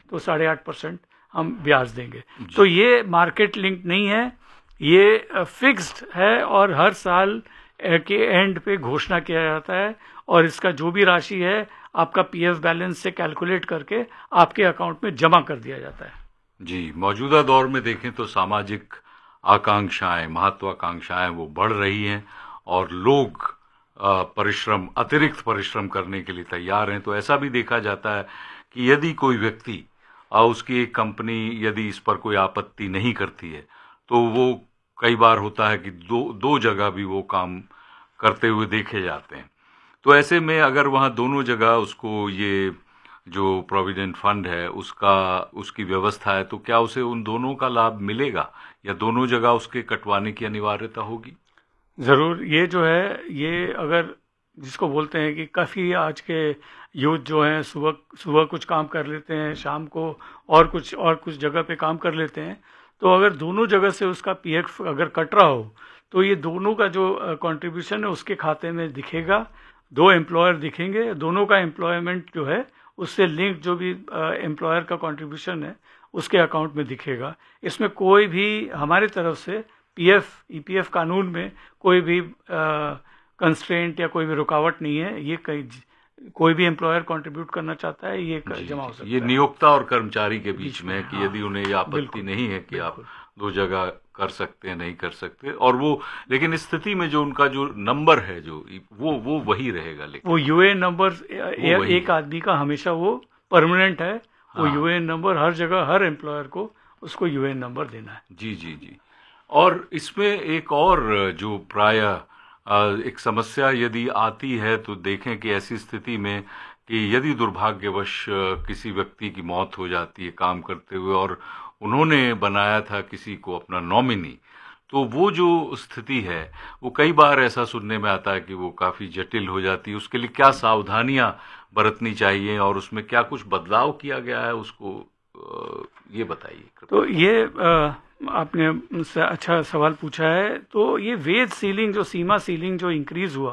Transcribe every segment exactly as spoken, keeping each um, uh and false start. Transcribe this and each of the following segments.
तो साढ़े आठ परसेंट हम ब्याज देंगे। तो ये मार्केट लिंक नहीं है, ये फिक्स्ड है और हर साल के एंड पे घोषणा किया जाता है और इसका जो भी राशि है आपका पीएफ बैलेंस से कैलकुलेट करके आपके अकाउंट में जमा कर दिया जाता है। जी, मौजूदा दौर में देखें तो सामाजिक आकांक्षाएं, महत्वाकांक्षाएं वो बढ़ रही हैं और लोग परिश्रम, अतिरिक्त परिश्रम करने के लिए तैयार हैं। तो ऐसा भी देखा जाता है कि यदि कोई व्यक्ति, उसकी एक कंपनी यदि इस पर कोई आपत्ति नहीं करती है तो वो कई बार होता है कि दो दो जगह भी वो काम करते हुए देखे जाते हैं। तो ऐसे में अगर वहाँ दोनों जगह उसको ये जो प्रोविडेंट फंड है उसका उसकी व्यवस्था है, तो क्या उसे उन दोनों का लाभ मिलेगा या दोनों जगह उसके कटवाने की अनिवार्यता होगी? ज़रूर। ये जो है, ये अगर जिसको बोलते हैं कि काफ़ी आज के यूथ जो हैं सुबह सुबह कुछ काम कर लेते हैं, शाम को और कुछ और कुछ जगह पे काम कर लेते हैं, तो अगर दोनों जगह से उसका पीएफ अगर कट रहा हो तो ये दोनों का जो कंट्रीब्यूशन है उसके खाते में दिखेगा। दो एम्प्लॉयर दिखेंगे, दोनों का एम्प्लॉयमेंट जो है उससे लिंक जो भी एम्प्लॉयर का कंट्रीब्यूशन है उसके अकाउंट में दिखेगा। इसमें कोई भी हमारे तरफ से पीएफ ईपीएफ कानून में कोई भी कंस्ट्रेंट या कोई भी रुकावट नहीं है। ये कई कोई भी एम्प्लॉयर कंट्रीब्यूट करना चाहता है ये जमा हो सकता है। ये नियोक्ता और कर्मचारी के बीच में है कि यदि उन्हें ये आपत्ति नहीं है कि आप दो जगह कर सकते हैं, नहीं कर सकते, और वो लेकिन इस स्थिति में जो उनका जो नंबर है जो वो वो वही रहेगा। लेकिन वो यूएएन नंबर एक आदमी का हमेशा वो परमानेंट है। वो यूएएन नंबर हर जगह हर एम्प्लॉयर को उसको यूएएन नंबर देना है। जी जी जी। और इसमें एक और जो प्रायः एक समस्या यदि आती है तो देखें कि ऐसी स्थिति में कि यदि दुर्भाग्यवश किसी व्यक्ति की मौत हो जाती है काम करते हुए और उन्होंने बनाया था किसी को अपना नॉमिनी, तो वो जो स्थिति है वो कई बार ऐसा सुनने में आता है कि वो काफ़ी जटिल हो जाती है। उसके लिए क्या सावधानियां बरतनी चाहिए और उसमें क्या कुछ बदलाव किया गया है, उसको ये बताइए। तो ये आ, आपने अच्छा सवाल पूछा है। तो ये वेज सीलिंग जो सीमा सीलिंग जो इंक्रीज हुआ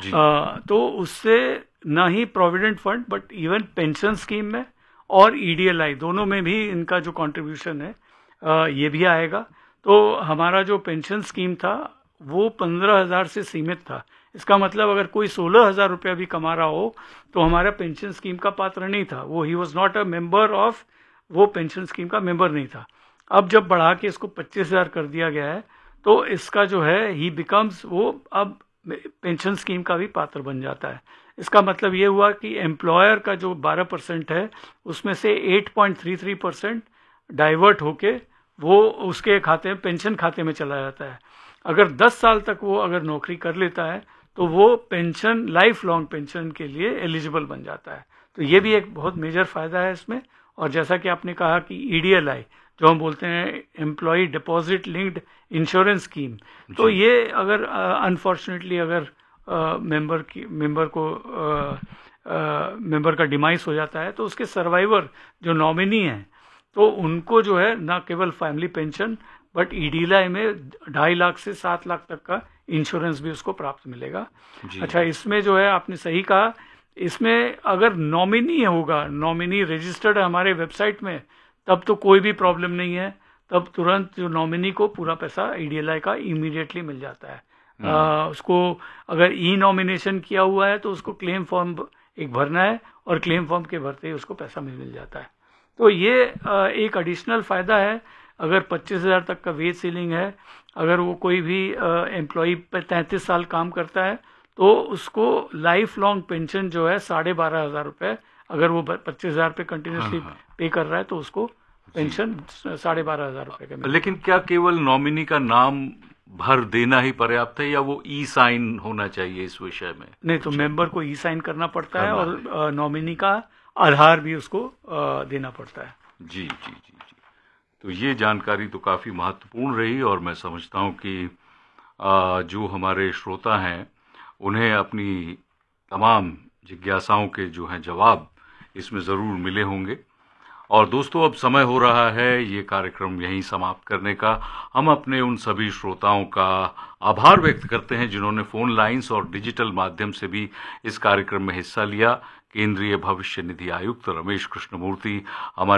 आ, तो उससे ना ही provident fund but even pension scheme में और ईडीएलआई दोनों में भी इनका जो कंट्रीब्यूशन है आ, ये भी आएगा। तो हमारा जो पेंशन स्कीम था वो पंद्रह हजार से सीमित था। इसका मतलब अगर कोई सोलह हजार रुपया भी कमा रहा हो तो हमारा पेंशन स्कीम का पात्र नहीं था। वो he was not a member of, वो पेंशन स्कीम का मेंबर नहीं था। अब जब बढ़ा के इसको पच्चीस हजार कर दिया गया है तो इसका जो है ही बिकम्स, वो अब पेंशन स्कीम का भी पात्र बन जाता है। इसका मतलब ये हुआ कि एम्प्लॉयर का जो बारह परसेंट है उसमें से आठ पॉइंट तीस तीन परसेंट डाइवर्ट होके वो उसके खाते में, पेंशन खाते में चला जाता है। अगर दस साल तक वो अगर नौकरी कर लेता है तो वो पेंशन, लाइफ लॉन्ग पेंशन के लिए एलिजिबल बन जाता है। तो ये भी एक बहुत मेजर फायदा है इसमें। और जैसा कि आपने कहा कि ईडीएलआई जो हम बोलते हैं employ deposit linked insurance scheme, तो ये अगर अनफॉर्चुनेटली uh, अगर मेंबर uh, की मेंबर को मेंबर uh, uh, का डिमाइस हो जाता है तो उसके सर्वाइवर जो नॉमिनी हैं तो उनको जो है ना केवल फैमिली पेंशन बट ईडीएलआई में ढाई लाख से सात लाख तक का इंश्योरेंस भी उसको प्राप्त मिलेगा। अच्छा, इसमें जो है आपने सही कहा, इसमें अगर नॉमिनी होगा, नॉमिनी रजिस्टर्ड है हमारे वेबसाइट में, तब तो कोई भी प्रॉब्लम नहीं है। तब तुरंत जो नॉमिनी को पूरा पैसा ईडीएलआई का इमीडिएटली मिल जाता है। आ, उसको अगर ई नॉमिनेशन किया हुआ है तो उसको क्लेम फॉर्म एक भरना है और क्लेम फॉर्म के भरते ही उसको पैसा मिल मिल जाता है। तो ये आ, एक एडिशनल फायदा है। अगर पच्चीस हजार तक का वेज सीलिंग है, अगर वो कोई भी एम्प्लॉय पर तैंतीस साल काम करता है तो उसको लाइफ लॉन्ग पेंशन जो है साढ़े बारह हजार रुपये, अगर वो पच्चीस हजार पे कंटिन्यूसली पे कर रहा है तो उसको पेंशन साढ़े बारह हजार रुपये का मिलेगा। लेकिन क्या केवल नॉमिनी का नाम भर देना ही पर्याप्त है या वो ई साइन होना चाहिए इस विषय में? नहीं, तो मेंबर को ई साइन करना पड़ता है और नॉमिनी का आधार भी उसको देना पड़ता है। जी जी जी जी। तो ये जानकारी तो काफ़ी महत्वपूर्ण रही और मैं समझता हूँ कि जो हमारे श्रोता हैं उन्हें अपनी तमाम जिज्ञासाओं के जो हैं जवाब इसमें ज़रूर मिले होंगे। और दोस्तों, अब समय हो रहा है ये कार्यक्रम यहीं समाप्त करने का। हम अपने उन सभी श्रोताओं का आभार व्यक्त करते हैं जिन्होंने फ़ोन लाइन्स और डिजिटल माध्यम से भी इस कार्यक्रम में हिस्सा लिया। केंद्रीय भविष्य निधि आयुक्त रमेश कृष्णमूर्ति, हमारे